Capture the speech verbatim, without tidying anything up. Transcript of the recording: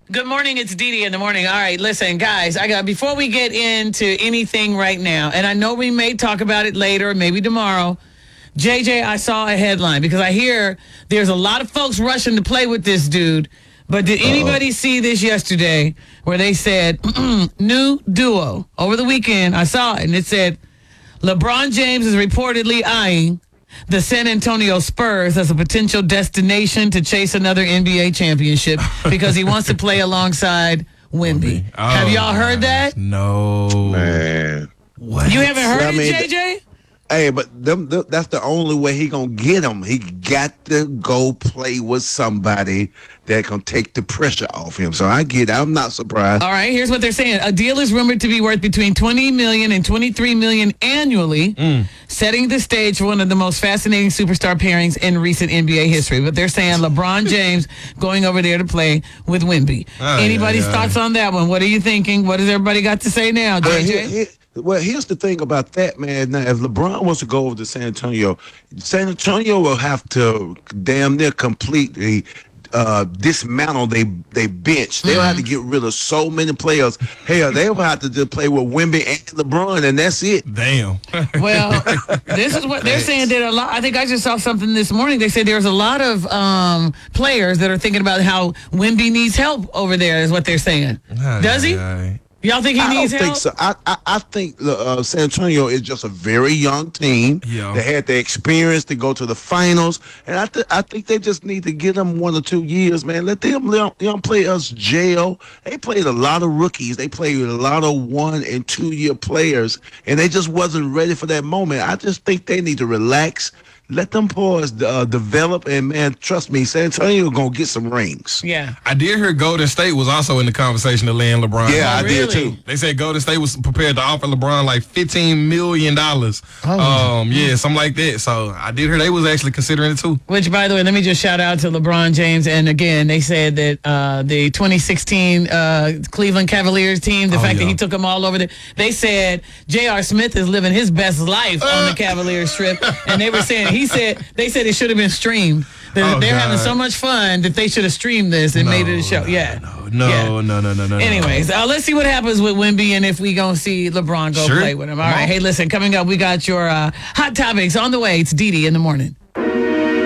Good morning. It's Dee Dee in the morning. All right, listen, guys. I got before we get into anything right now, and I know we may talk about it later, maybe tomorrow. J J, I saw a headline because I hear there's a lot of folks rushing to play with this dude. But did anybody Uh-oh. see this yesterday where they said new duo over the weekend? I saw it, and it said LeBron James is reportedly eyeing the San Antonio Spurs as a potential destination to chase another N B A championship because he wants to play alongside Wemby. Oh, Have y'all heard that? No. Man. What? You haven't heard I mean, it, J J? Hey, but them, them, that's the only way he gonna get him. He got to go play with somebody that can take the pressure off him. So I get it. I'm not surprised. All right, here's what they're saying. A deal is rumored to be worth between twenty million dollars and twenty-three million dollars annually, mm. setting the stage for one of the most fascinating superstar pairings in recent N B A history. But they're saying LeBron James going over there to play with Wemby. Oh, Anybody's yeah, yeah. thoughts on that one? What are you thinking? What has everybody got to say now, J J? Uh, here, here, Well, here's the thing about that, man. Now, if LeBron wants to go over to San Antonio, San Antonio will have to damn near completely uh, dismantle they they bench. They'll mm-hmm. have to get rid of so many players. Hell, they'll have to just play with Wemby and LeBron, and that's it. Damn. Well, this is what they're saying. That a lot. I think I just saw something this morning. They said there's a lot of um, players that are thinking about how Wemby needs help over there. Is what they're saying. Aye, Does he? Aye. Y'all think he I needs don't help? think so. I, I, I think uh, San Antonio is just a very young team. Yeah. They had the experience to go to the finals, and I, th- I think they just need to give them one or two years, man. Let them young, young players jail. They played a lot of rookies. They played a lot of one and two year players, and they just wasn't ready for that moment. I just think they need to relax. Let them boys uh, develop, and, man, trust me, San Antonio going to get some rings. Yeah. I did hear Golden State was also in the conversation to land LeBron. Yeah, oh, I really? did, too. They said Golden State was prepared to offer LeBron like fifteen million dollars. Oh. Um, yeah, something like that. So I did hear they was actually considering it, too. Which, by the way, let me just shout out to LeBron James. And, again, they said that uh, the twenty sixteen uh, Cleveland Cavaliers team, the oh, fact yeah. that he took them all over there, they said J R. Smith is living his best life uh. on the Cavaliers trip. And they were saying, he said, they said it should have been streamed. They're, oh, they're having so much fun that they should have streamed this and no, made it a show. No, yeah. No, no, yeah. no, no, no, no. Anyways, uh, let's see what happens with Wemby and if we going to see LeBron go sure. play with him. All right. Hey, listen, coming up, we got your uh, hot topics on the way. It's Dee Dee in the morning.